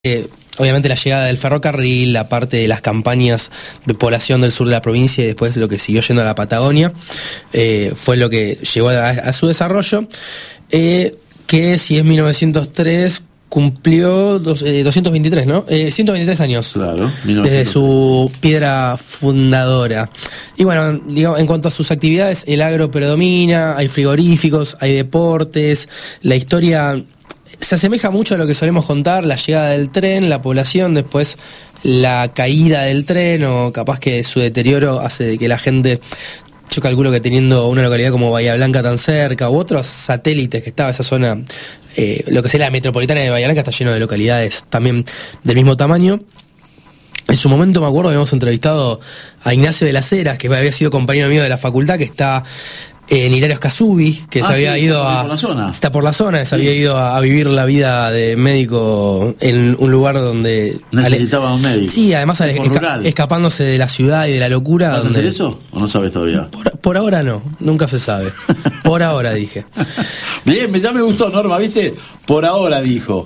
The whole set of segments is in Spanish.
obviamente la llegada del ferrocarril, la parte de las campañas de población del sur de la provincia y después lo que siguió yendo a la Patagonia, fue lo que llevó a su desarrollo, que si es 1903 cumplió 223, ¿no? 123 años. Claro, desde su piedra fundadora. Y bueno, digamos, en cuanto a sus actividades, el agro predomina, hay frigoríficos, hay deportes, la historia se asemeja mucho a lo que solemos contar, la llegada del tren, la población, después la caída del tren, o capaz que su deterioro hace de que la gente... Yo calculo que teniendo una localidad como Bahía Blanca tan cerca, u otros satélites que estaba esa zona, lo que sea la metropolitana de Bahía Blanca está lleno de localidades también del mismo tamaño. En su momento me acuerdo que habíamos entrevistado a Ignacio de las Heras, que había sido compañero mío de la facultad, que está en Hilario Escazubí, que se había ido por la zona. Está por la zona, se había ido a vivir la vida de médico en un lugar donde... Necesitaba un médico. Sí, además escapándose de la ciudad y de la locura. ¿Vas a hacer eso o no sabes todavía? Por ahora no, nunca se sabe. Por ahora dije. Bien, ya me gustó, Norma, ¿viste? Por ahora dijo.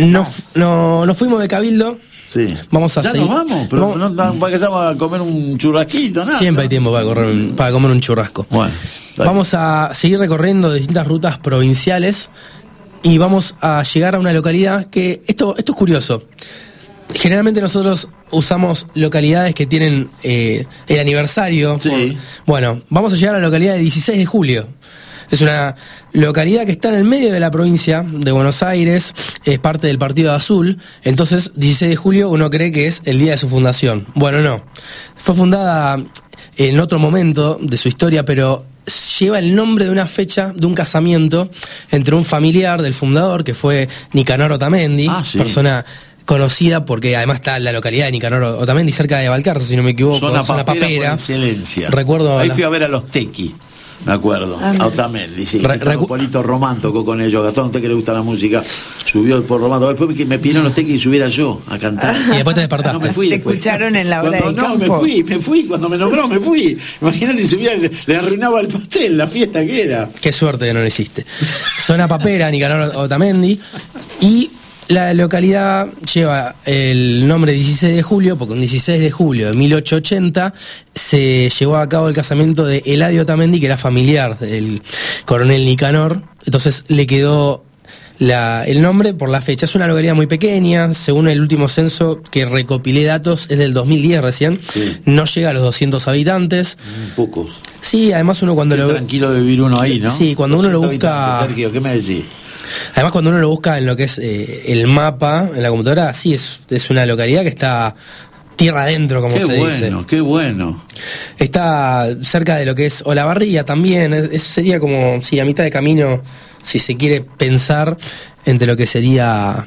Nos fuimos de Cabildo. Sí. Vamos a ya seguir. nos vamos, pero no para que vamos a comer un churrasquito, nada. Siempre hay tiempo para comer un churrasco. Bueno, vamos a seguir recorriendo distintas rutas provinciales y vamos a llegar a una localidad que esto es curioso. Generalmente nosotros usamos localidades que tienen el aniversario. Sí. Bueno, vamos a llegar a la localidad de 16 de julio. Es una localidad que está en el medio de la provincia de Buenos Aires, es parte del Partido Azul, entonces 16 de julio uno cree que es el día de su fundación. Bueno, no. Fue fundada en otro momento de su historia, pero lleva el nombre de una fecha de un casamiento entre un familiar del fundador, que fue Nicanor Otamendi, sí. Persona conocida porque además está la localidad de Nicanor Otamendi cerca de Valcarce, si no me equivoco. Zona papera. Por excelencia. Recuerdo ahí fui a ver a los Tequi. Me acuerdo, Otamendi, sí. Polito romántico con ellos. Gastón, usted que le gusta la música, subió por romántico. Después me pidieron los Tequi y subiera yo a cantar. Y después te despertaste. No, me fui ¿Te después. escucharon en la hora del campo? No, me fui. Cuando me nombró, me fui. Imagínate, subía, le arruinaba el pastel, la fiesta que era. Qué suerte que no lo hiciste. Zona papera, Nicanor Otamendi. Y la localidad lleva el nombre 16 de julio, porque un 16 de julio de 1880 se llevó a cabo el casamiento de Eladio Otamendi, que era familiar del coronel Nicanor. Entonces le quedó el nombre por la fecha. Es una localidad muy pequeña, según el último censo que recopilé datos, es del 2010 recién. Sí. No llega a los 200 habitantes. Pocos. Sí, además uno cuando lo... tranquilo de vivir uno ahí, ¿no? Sí, cuando uno lo busca... Sergio, ¿qué me decís? Además, cuando uno lo busca en lo que es el mapa, en la computadora, sí, es una localidad que está tierra adentro, como se dice. Qué bueno. Está cerca de lo que es Olavarría también, sería como, sí, a mitad de camino, si se quiere pensar, entre lo que sería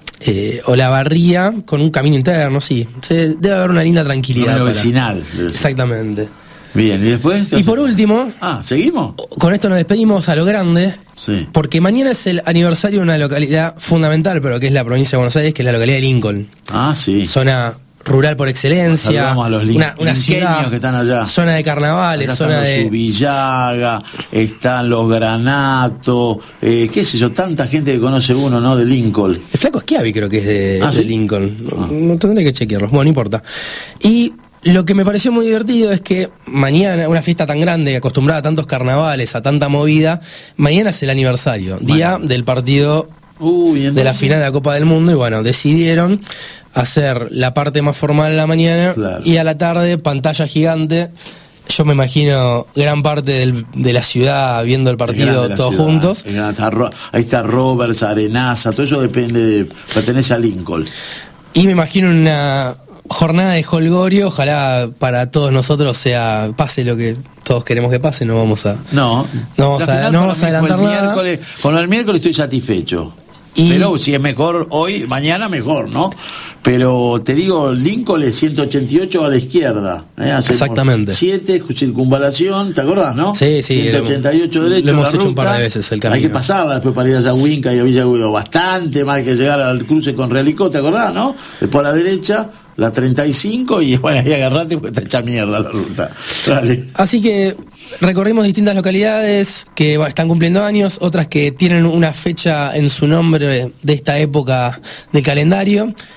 Olavarría, con un camino interno, sí. Debe haber una linda tranquilidad. Vecinal. Exactamente. Bien, ¿y después? Y por último... ¿seguimos? Con esto nos despedimos a lo grande, sí. Porque mañana es el aniversario de una localidad fundamental, pero que es la provincia de Buenos Aires, que es la localidad de Lincoln. Sí. Zona rural por excelencia. Saludamos a los una ciudad, que están allá. Zona de carnavales, zona de... Subillaga, están los Granato, qué sé yo, tanta gente que conoce uno, ¿no? De Lincoln. El Flaco Schiavi creo que es de ¿sí? Lincoln. No tendré que chequearlos, bueno, no importa. Y... lo que me pareció muy divertido es que mañana, una fiesta tan grande, acostumbrada a tantos carnavales, a tanta movida, mañana es el aniversario, día del partido de la final de la Copa del Mundo, y bueno, decidieron hacer la parte más formal en la mañana, claro. Y a la tarde, pantalla gigante. Yo me imagino gran parte de la ciudad viendo el partido todos ciudad, juntos. Ahí está Roberts, Arenaza, todo eso pertenece a Lincoln. Y me imagino una jornada de jolgorio, ojalá para todos nosotros pase lo que todos queremos que pase, no vamos a adelantar nada. Con el miércoles estoy satisfecho. Pero si es mejor hoy, mañana mejor, ¿no? Pero te digo, Lincoln es 188 a la izquierda. Exactamente. 7, circunvalación, ¿te acordás, no? Sí. 188 derecho. Lo hemos hecho un par de veces el camino. Hay que pasarla después para ir a Huinca y a Villa Guido. Bastante más que llegar al cruce con Realicó, ¿te acordás, no? Después a la derecha, la 35, y bueno, ahí agarrate porque está hecha mierda la ruta. Dale. Así que recorrimos distintas localidades que están cumpliendo años, otras que tienen una fecha en su nombre de esta época del calendario.